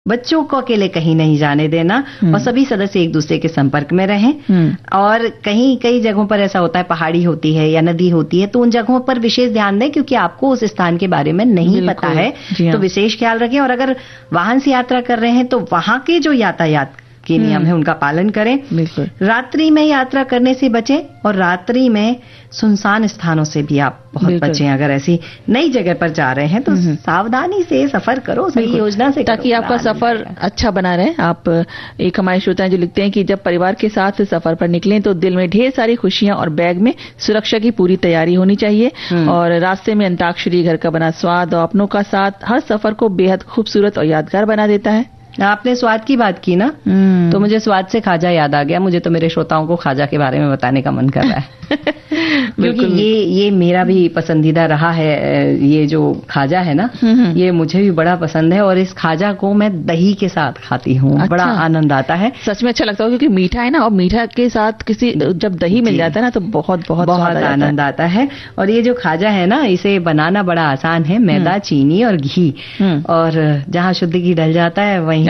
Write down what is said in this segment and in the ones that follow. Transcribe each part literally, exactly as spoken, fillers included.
बच्चों को अकेले कहीं नहीं जाने देना और सभी सदस्य एक दूसरे के संपर्क में रहें। और कहीं कई जगहों पर ऐसा होता है, पहाड़ी होती है या नदी होती है, तो उन जगहों पर विशेष ध्यान दें, क्योंकि आपको उस स्थान के बारे में नहीं पता है, तो विशेष ख्याल रखें। और अगर वाहन से यात्रा कर रहे हैं तो वहां के जो यातायात के नियम है उनका पालन करें। रात्रि में यात्रा करने से बचें और रात्रि में सुनसान स्थानों से भी आप बहुत बचें। अगर ऐसी नई जगह पर जा रहे हैं तो सावधानी से सफर करो, सही योजना से, ताकि आपका सफर अच्छा बना रहे। आप एक हमारे श्रोता जो लिखते हैं कि जब परिवार के साथ सफर पर निकलें तो दिल में ढेर सारी खुशियां और बैग में सुरक्षा की पूरी तैयारी होनी चाहिए। और रास्ते में अंताक्षरी, घर का बना स्वाद और अपनों का साथ हर सफर को बेहद खूबसूरत और यादगार बना देता है। आपने स्वाद की बात की ना, तो मुझे स्वाद से खाजा याद आ गया। मुझे तो मेरे श्रोताओं को खाजा के बारे में बताने का मन कर रहा है क्योंकि ये ये मेरा भी पसंदीदा रहा है। ये जो खाजा है ना, ये मुझे भी बड़ा पसंद है और इस खाजा को मैं दही के साथ खाती हूँ। अच्छा। बड़ा आनंद आता है, सच में अच्छा लगता है, क्योंकि मीठा है ना, और मीठा के साथ किसी जब दही मिल जाता है ना तो बहुत बहुत बहुत आनंद आता है। और ये जो खाजा है ना, इसे बनाना बड़ा आसान है। मैदा, चीनी और घी, और जहाँ शुद्ध घी डल जाता है वहीं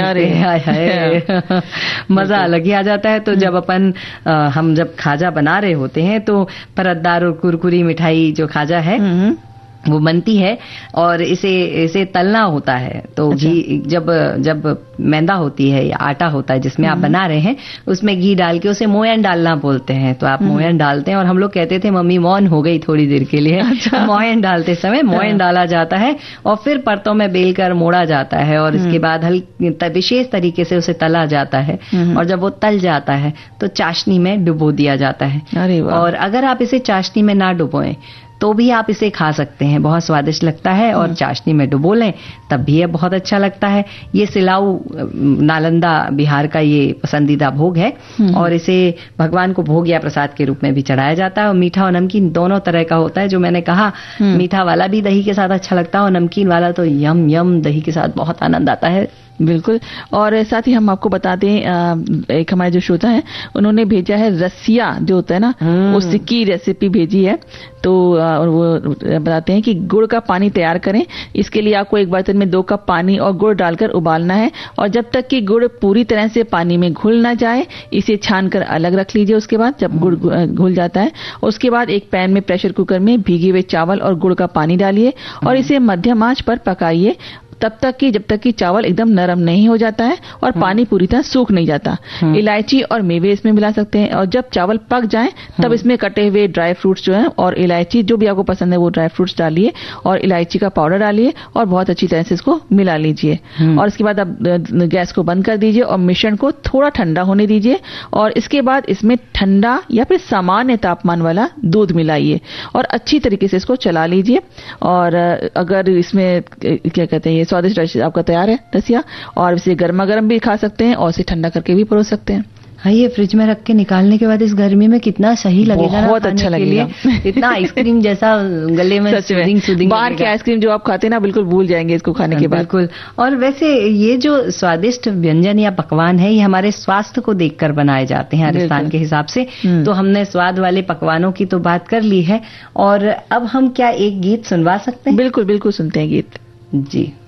है मजा अलग ही आ जाता है। तो जब अपन हम जब खाजा बना रहे होते हैं तो परतदार और कुरकुरी मिठाई जो खाजा है वो बनती है और इसे इसे तलना होता है। तो अच्छा। घी जब जब मैदा होती है या आटा होता है जिसमें आप बना रहे हैं, उसमें घी डाल के उसे मोयन डालना बोलते हैं। तो आप मोयन डालते हैं और हम लोग कहते थे मम्मी मौन हो गई थोड़ी देर के लिए। अच्छा। मोयन डालते समय मोयन डाला जाता है और फिर परतों में बेलकर मोड़ा जाता है और इसके बाद हल्की विशेष तरीके से उसे तला जाता है। और जब वो तल जाता है तो चाशनी में डुबो दिया जाता है। अरे वाह। और अगर आप इसे चाशनी में ना डुबोएं तो भी आप इसे खा सकते हैं, बहुत स्वादिष्ट लगता है। और चाशनी में डुबो लें तब भी ये बहुत अच्छा लगता है। ये सिलाऊ नालंदा बिहार का ये पसंदीदा भोग है और इसे भगवान को भोग या प्रसाद के रूप में भी चढ़ाया जाता है। और मीठा और नमकीन दोनों तरह का होता है। जो मैंने कहा, मीठा वाला भी दही के साथ अच्छा लगता है और नमकीन वाला तो यम यम दही के साथ बहुत आनंद आता है। बिल्कुल। और साथ ही हम आपको बता दें, एक हमारे जो श्रोता है उन्होंने भेजा है रसिया जो होता है ना, उसकी रेसिपी भेजी है। तो और वो बताते हैं कि गुड़ का पानी तैयार करें। इसके लिए आपको एक बर्तन में दो कप पानी और गुड़ डालकर उबालना है और जब तक कि गुड़ पूरी तरह से पानी में घुल ना जाए इसे छानकर अलग रख लीजिए। उसके बाद जब गुड़ घुल जाता है उसके बाद एक पैन में प्रेशर कुकर में भीगे हुए चावल और गुड़ का पानी डालिए और इसे मध्यम आंच पर पकाइए तब तक कि जब तक कि चावल एकदम नरम नहीं हो जाता है और पानी पूरी तरह सूख नहीं जाता। इलायची और मेवे इसमें मिला सकते हैं और जब चावल पक जाएं तब इसमें कटे हुए ड्राई फ्रूट्स जो हैं और इलायची जो भी आपको पसंद है वो ड्राई फ्रूट्स डालिए और इलायची का पाउडर डालिए और बहुत अच्छी तरह से इसको मिला लीजिए। और इसके बाद आप गैस को बंद कर दीजिए और मिश्रण को थोड़ा ठंडा होने दीजिए और इसके बाद इसमें ठंडा या फिर सामान्य तापमान वाला दूध मिलाइए और अच्छी तरीके से इसको चला लीजिए। और अगर इसमें क्या कहते हैं, स्वादिष्ट आपका तैयार है रसिया और इसे गर्मा गर्म भी खा सकते हैं और इसे ठंडा करके भी परोस सकते हैं। हाँ, ये फ्रिज में रख के निकालने के बाद इस गर्मी में कितना सही लगेगा, बहुत अच्छा लगेगा। इतना आइसक्रीम जैसा गले में सूदिंग सूदिंग। बाहर के आइसक्रीम जो आप खाते हैं ना बिल्कुल भूल जाएंगे इसको खाने के बाद। बिल्कुल। और वैसे ये जो स्वादिष्ट व्यंजन या पकवान है ये हमारे स्वास्थ्य को देखकर बनाए जाते हैं राजस्थान के हिसाब से। तो हमने स्वाद वाले पकवानों की तो बात कर ली है और अब हम क्या एक गीत सुनवा सकते हैं? बिल्कुल बिल्कुल सुनते हैं गीत। जी।